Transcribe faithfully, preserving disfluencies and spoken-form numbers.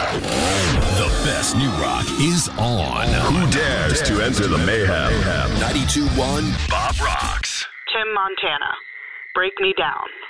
The best new rock is on. Who dares to enter the mayhem? ninety-two point one Bob Rocks. Tim Montana, Break Me Down.